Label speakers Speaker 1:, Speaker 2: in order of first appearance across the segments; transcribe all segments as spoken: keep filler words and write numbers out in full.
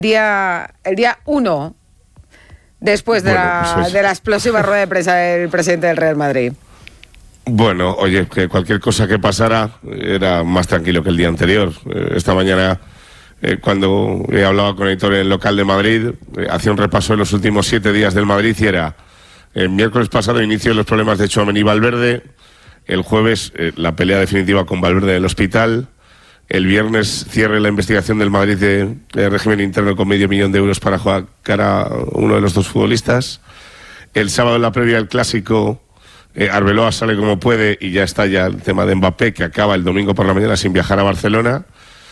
Speaker 1: día, el día uno después de, bueno, la, pues de la explosiva rueda de prensa del presidente del Real Madrid.
Speaker 2: Bueno, oye, que cualquier cosa que pasara era más tranquilo que el día anterior. Esta mañana, eh, cuando he hablado con el editor en el local de Madrid, eh, hacía un repaso de los últimos siete días del Madrid y era el miércoles pasado inicio de los problemas de Tchouaméni y Valverde, el jueves eh, la pelea definitiva con Valverde en el hospital, el viernes cierre la investigación del Madrid de, de régimen interno con medio millón de euros para jugar cara a uno de los dos futbolistas, el sábado en la previa del Clásico, Eh, Arbeloa sale como puede y ya está ya el tema de Mbappé, que acaba el domingo por la mañana sin viajar a Barcelona.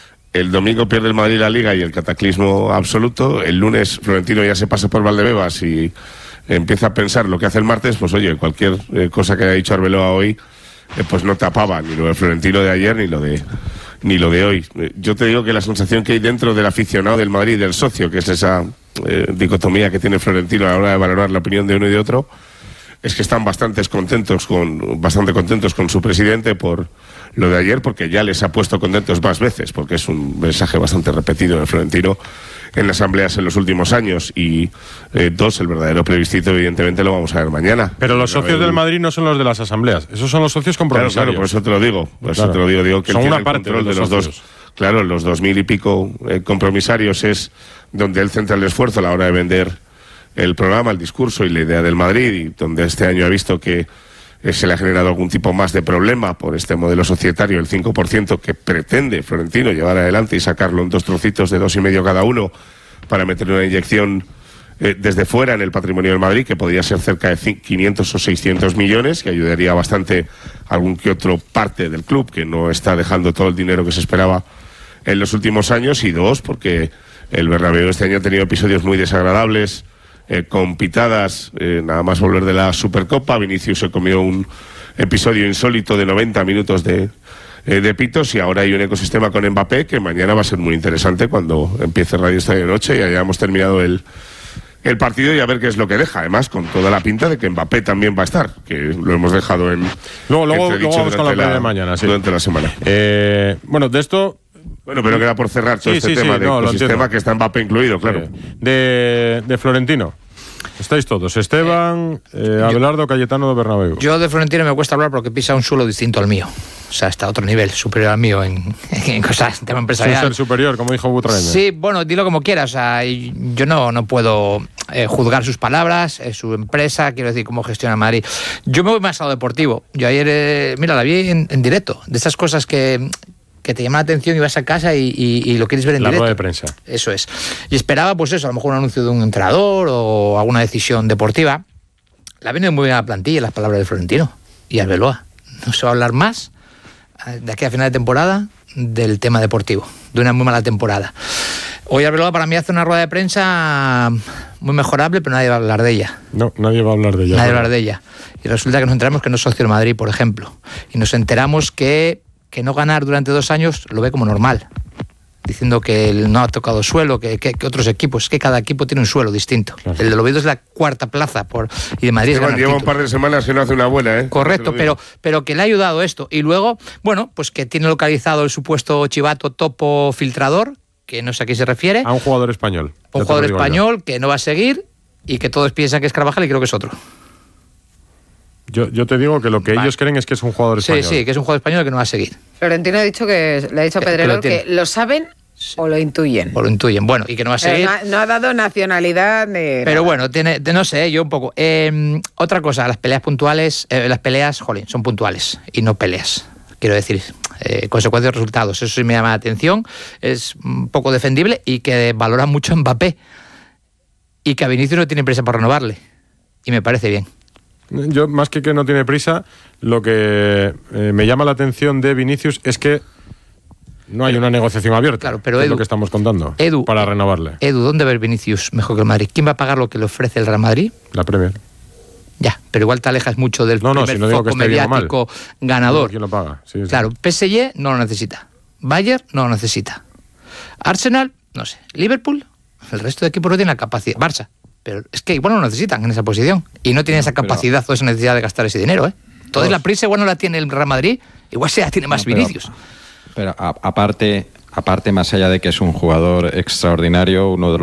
Speaker 2: El domingo pierde el Madrid la Liga y el cataclismo absoluto. El lunes Florentino ya se pasa por Valdebebas y empieza a pensar lo que hace el martes. Pues oye, cualquier eh, cosa que haya dicho Arbeloa hoy eh, pues no tapaba ni lo de Florentino de ayer ni lo de ni lo de hoy. Eh, yo te digo que la sensación que hay dentro del aficionado del Madrid, del socio, que es esa eh, dicotomía que tiene Florentino a la hora de valorar la opinión de uno y de otro, es que están bastante contentos con bastante contentos con su presidente por lo de ayer, porque ya les ha puesto contentos más veces, porque es un mensaje bastante repetido de Florentino en las asambleas en los últimos años. Y eh, dos, el verdadero plebiscito evidentemente lo vamos a ver mañana.
Speaker 3: Pero los socios del Madrid no son los de las asambleas, esos son los socios compromisarios.
Speaker 2: Claro, claro, por eso te lo digo, por eso
Speaker 3: claro.
Speaker 2: te lo digo, digo que
Speaker 3: son
Speaker 2: él tiene
Speaker 3: una parte
Speaker 2: el control
Speaker 3: de los,
Speaker 2: de los dos. Claro, los dos mil y pico eh, compromisarios es donde él centra el esfuerzo a la hora de vender el programa, el discurso y la idea del Madrid, y donde este año ha visto que eh, se le ha generado algún tipo más de problema por este modelo societario, el cinco por ciento que pretende Florentino llevar adelante y sacarlo en dos trocitos de dos y medio cada uno para meter una inyección eh, desde fuera en el patrimonio del Madrid, que podría ser cerca de quinientos o seiscientos millones, que ayudaría bastante a algún que otro parte del club que no está dejando todo el dinero que se esperaba en los últimos años. Y dos, porque el Bernabéu este año ha tenido episodios muy desagradables, Eh, con pitadas, eh, nada más volver de la Supercopa. Vinicius se comió un episodio insólito de noventa minutos de, eh, de pitos, y ahora hay un ecosistema con Mbappé que mañana va a ser muy interesante cuando empiece Radio Estadio Noche y hayamos terminado el, el partido, y a ver qué es lo que deja, además con toda la pinta de que Mbappé también va a estar, que lo hemos dejado en
Speaker 3: luego, luego, luego vamos con la pelea de mañana, sí.
Speaker 2: Durante la semana.
Speaker 3: Eh, bueno, de esto...
Speaker 2: Bueno, pero queda por cerrar todo sí, este sí, tema sí, de no, ecosistema que está Mbappé incluido, claro.
Speaker 3: De, de Florentino. Estáis todos, Esteban, eh, Abelardo, Cayetano de Bernabéu.
Speaker 4: Yo de Florentino me cuesta hablar porque pisa un suelo distinto al mío. O sea, está a otro nivel, superior al mío en, en cosas, en tema empresarial.
Speaker 3: Es un ser superior, como dijo Butragueña.
Speaker 4: Sí, bueno, dilo como quieras. O sea, yo no, no puedo eh, juzgar sus palabras, eh, su empresa, quiero decir, cómo gestiona Madrid. Yo me voy más a lo deportivo. Yo ayer, eh, mira, la vi en, en directo. De esas cosas que... que te llama la atención y vas a casa y, y, y lo quieres ver en
Speaker 3: la
Speaker 4: directo.
Speaker 3: La rueda de prensa.
Speaker 4: Eso es. Y esperaba, pues eso, a lo mejor un anuncio de un entrenador o alguna decisión deportiva. La viene muy bien a la plantilla, las palabras de Florentino y Arbeloa. No se va a hablar más de aquí a final de temporada del tema deportivo, de una muy mala temporada. Hoy Arbeloa para mí hace una rueda de prensa muy mejorable, pero nadie va a hablar de ella.
Speaker 3: No, nadie va a hablar de ella.
Speaker 4: Nadie va a hablar de ella. Y resulta que nos enteramos que no es socio del Madrid, por ejemplo. Y nos enteramos que que no ganar durante dos años lo ve como normal, diciendo que él no ha tocado suelo, que, que, que otros equipos, que cada equipo tiene un suelo distinto. Claro. El del Oviedo es la cuarta plaza por, y de Madrid es
Speaker 2: lleva, lleva un par de semanas que no hace una buena, ¿eh?
Speaker 4: Correcto, pero, pero que le ha ayudado esto. Y luego, bueno, pues que tiene localizado el supuesto chivato topo filtrador, que no sé a qué se refiere.
Speaker 3: A un jugador español.
Speaker 4: Un jugador español yo. que no va a seguir y que todos piensan que es Carvajal y creo que es otro.
Speaker 3: Yo, yo te digo que lo que vale. ellos creen es que es un jugador español.
Speaker 4: Sí, sí, que es un jugador español que no va a seguir.
Speaker 1: Florentino ha dicho que le ha dicho a Pedrerol que, que lo saben sí. o lo intuyen.
Speaker 4: O lo intuyen, bueno, y que no va a seguir.
Speaker 1: No ha, no ha dado nacionalidad de
Speaker 4: Pero
Speaker 1: nada.
Speaker 4: bueno, tiene, no sé, yo un poco. Eh, otra cosa, las peleas puntuales, eh, las peleas, jolín, son puntuales y no peleas. Quiero decir, eh, consecuencias de resultados. Eso sí me llama la atención. Es un poco defendible y que valora mucho a Mbappé. Y que a Vinicius no tiene prisa por renovarle. Y me parece bien.
Speaker 3: Yo, más que que no tiene prisa, lo que eh, me llama la atención de Vinicius es que no hay una negociación abierta.
Speaker 4: Claro, pero
Speaker 3: Edu,
Speaker 4: es
Speaker 3: lo que estamos contando
Speaker 4: Edu,
Speaker 3: para renovarle.
Speaker 4: Edu, ¿dónde ve Vinicius mejor que el Madrid? ¿Quién va a pagar lo que le ofrece el Real Madrid?
Speaker 3: La Premier.
Speaker 4: Ya, pero igual te alejas mucho del
Speaker 3: no, no,
Speaker 4: primer
Speaker 3: si no digo
Speaker 4: foco
Speaker 3: que
Speaker 4: mediático ganador.
Speaker 3: No, ¿quién lo paga? Sí, sí.
Speaker 4: Claro, P S G no lo necesita. Bayern no lo necesita. Arsenal, no sé. Liverpool, el resto de equipos no tienen la capacidad. Barça. Pero es que igual no lo necesitan en esa posición. Y no tienen esa capacidad pero, o esa necesidad de gastar ese dinero, ¿eh? Entonces la prisa igual no la tiene el Real Madrid, igual se la tiene más no, pero, Vinicius.
Speaker 5: Pero a, aparte, aparte, más allá de que es un jugador extraordinario, uno de los